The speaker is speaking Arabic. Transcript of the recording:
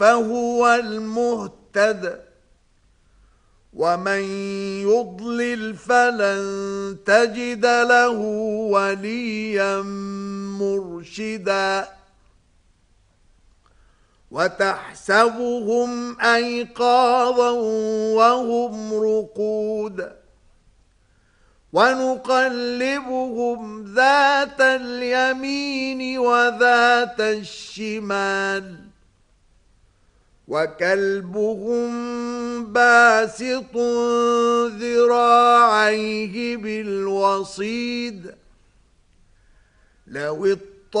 فهو المهتد، ومن يضلل فلن تجد له وليا مرشدا وتحسبهم أيقاظا وهم رقود ونقلبهم ذات اليمين وذات الشمال وكلبهم باسط ذراعيه بالوصيد لو